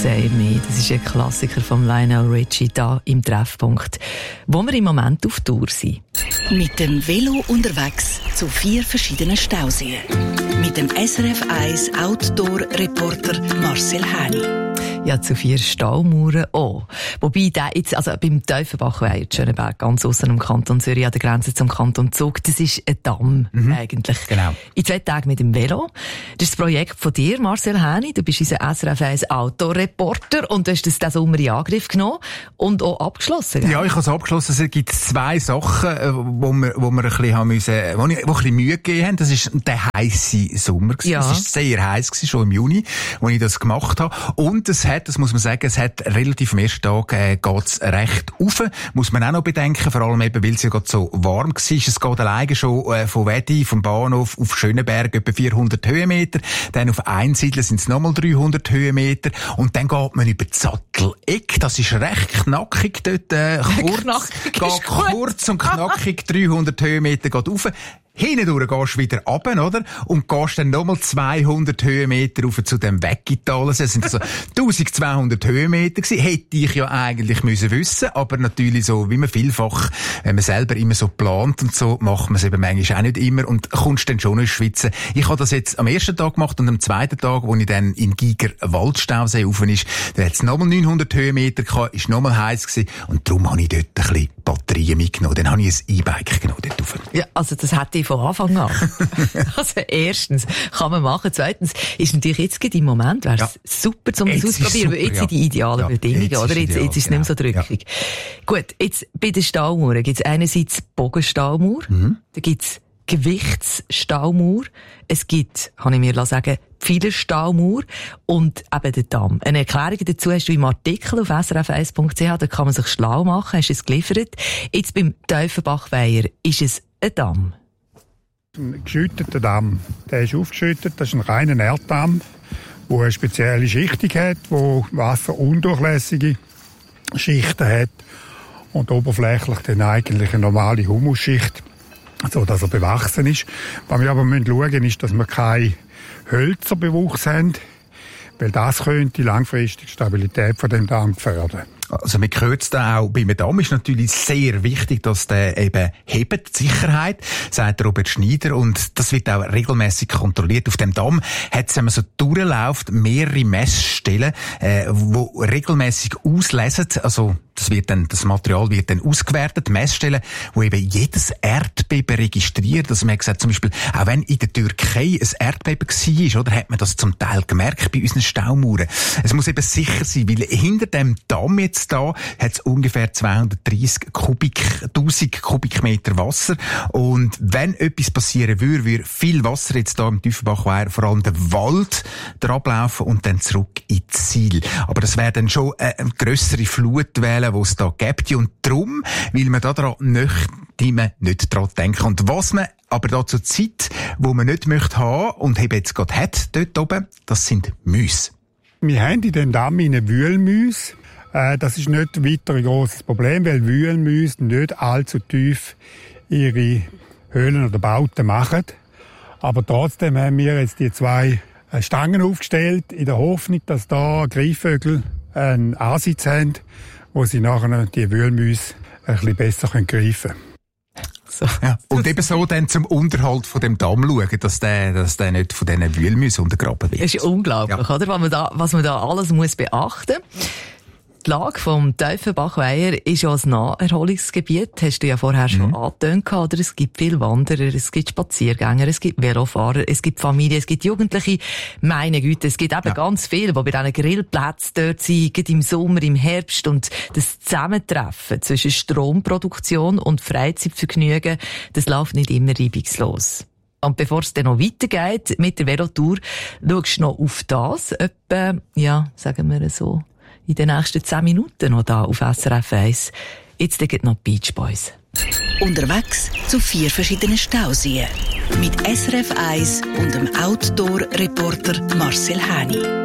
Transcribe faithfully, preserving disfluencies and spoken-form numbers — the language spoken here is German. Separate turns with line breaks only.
Say Me. Das ist ein Klassiker von Lionel Richie da im Treffpunkt, wo wir im Moment auf Tour sind.
Mit dem Velo unterwegs zu vier verschiedenen Stauseen. Mit dem S R F eins Outdoor-Reporter Marcel Häni.
Ja, zu vier Staumauern auch. Wobei der jetzt, also beim Tiefenbachweiher, Schöneberg, ganz aussen im Kanton Zürich, an der Grenze zum Kanton Zug, das ist ein Damm, mhm. eigentlich.
Genau.
In zwei Tagen mit dem Velo. Das ist das Projekt von dir, Marcel Häni. Du bist unser S R F eins Outdoor-Reporter und du hast das diesen Sommer in Angriff genommen und auch abgeschlossen. Gell?
Ja, ich habe es abgeschlossen. Es gibt zwei Sachen, wo wir, wo wir ein bisschen haben müssen, wo, ich, wo ein bisschen Mühe gegeben haben. Das ist der heisse Sommer gewesen.
Ja.
Es war sehr heiß gewesen, schon im Juni, als ich das gemacht habe. Und es hat, das muss man sagen, es hat relativ am ersten Tag äh, geht's recht rauf. Muss man auch noch bedenken, vor allem eben, weil es ja gerade so warm war. Es geht alleine schon äh, von Wedi, vom Bahnhof auf Schöneberg etwa vierhundert Höhenmeter. Dann auf Einsiedeln sind es nochmal dreihundert Höhenmeter. Und dann geht man über die Satteleck. Das ist recht knackig dort. Äh, kurz,
knackig
geht kurz und knackig dreihundert Höhenmeter geht rauf. Hindurch gehst du wieder runter, oder? Und gehst dann nochmal zweihundert Höhenmeter rauf zu dem Weggital. Das sind also eintausendzweihundert Höhenmeter gewesen. Hätte ich ja eigentlich müssen wissen. Aber natürlich so, wie man vielfach, wenn man selber immer so plant und so, macht man es eben manchmal auch nicht immer und kommst dann schon ins Schwitzen. Ich habe das jetzt am ersten Tag gemacht und am zweiten Tag, wo ich dann in Giger Waldstausee rauf ist, da hat es nochmal neunhundert Höhenmeter gehabt, ist nochmal heiß gewesen und darum habe ich dort ein bisschen Batterien mitgenommen. Dann habe ich ein E-Bike genommen dort rauf.
Ja, also das hätte ich von Anfang an. Also erstens kann man machen. Zweitens ist natürlich jetzt gerade im Moment wäre es ja. super, um das auszuprobieren. Weil jetzt ja. sind die idealen ja. Bedingungen, jetzt oder? Jetzt, ideal, jetzt ist es genau. nicht mehr so drückig. Ja. Gut, jetzt bei den Staumauern gibt es einerseits Bogenstaumauer, mhm. da gibt es Gewichtsstaumauer, es gibt, kann ich mir sagen, Pfeilerstaumauer und eben den Damm. Eine Erklärung dazu hast du im Artikel auf s r f eins punkt c h, da kann man sich schlau machen, hast du es geliefert. Jetzt beim Tiefenbachweiher ist es ein Damm.
Ein geschütteter Damm. Der ist aufgeschüttet, das ist ein reiner Erddamm, der eine spezielle Schichtung hat, der wasserundurchlässige Schichten hat und oberflächlich dann eigentlich eine normale Humusschicht, so dass er bewachsen ist. Was wir aber schauen müssen, ist, dass wir keine Hölzerbewuchs haben, weil das könnte die langfristige Stabilität von dem Damm gefährden.
Also man hört es da auch, beim Damm ist natürlich sehr wichtig, dass der eben hebt, die Sicherheit, sagt Robert Schneider, und das wird auch regelmäßig kontrolliert. Auf dem Damm hat es, wenn man so durchläuft, mehrere Messstellen, äh, wo regelmäßig auslesen, also das wird dann, das Material wird dann ausgewertet, Messstellen, wo eben jedes Erdbeben registriert. Also man hat gesagt, zum Beispiel, auch wenn in der Türkei ein Erdbeben war, oder, hat man das zum Teil gemerkt bei unseren Staumauern. Es muss eben sicher sein, weil hinter dem Damm jetzt da hat es ungefähr zweihundertdreissig Kubik, tausend Kubikmeter Wasser. Und wenn etwas passieren würde, würde viel Wasser jetzt da im Tiefenbachweiher, vor allem der Wald, ablaufen und dann zurück ins Ziel. Aber das wäre dann schon eine grössere Flutwelle, die es da gibt. Und darum will man da dran nicht, man nicht dran denken. Und was man aber da zur Zeit, wo man nicht möchte haben und eben jetzt gerade hat dort oben, das sind Mäuse.
Wir haben in den Damm eine Wühlmäuse. Das ist nicht weiter ein grosses Problem, weil Wühlmäuse nicht allzu tief ihre Höhlen oder Bauten machen. Aber trotzdem haben wir jetzt die zwei Stangen aufgestellt, in der Hoffnung, dass da Greifvögel einen Ansitz haben, wo sie nachher die Wühlmäuse ein bisschen besser greifen können.
So. Ja. Und eben so dann zum Unterhalt von dem Damm schauen, dass der, dass der nicht von diesen Wühlmäusen untergraben wird.
Das ist unglaublich, ja. Oder? Was man da, was man da alles muss beachten muss. Die Lage vom Tiefenbachweiher ist ja ein Naherholungsgebiet, hast du ja vorher schon mhm. angetönt, oder? Es gibt viele Wanderer, es gibt Spaziergänger, es gibt Velofahrer, es gibt Familien, es gibt Jugendliche. Meine Güte, es gibt eben ja. ganz viele, die bei diesen Grillplätzen dort sind, gerade im Sommer, im Herbst, und das Zusammentreffen zwischen Stromproduktion und Freizeitvergnügen, das läuft nicht immer reibungslos. Und bevor es dann noch weitergeht mit der Velotour, schaust du noch auf das, etwa, ja, sagen wir so, in den nächsten zehn Minuten noch da auf S R F eins. Jetzt geht noch Beach Boys.
Unterwegs zu vier verschiedenen Stauseen. Mit S R F eins und dem Outdoor-Reporter Marcel Häni.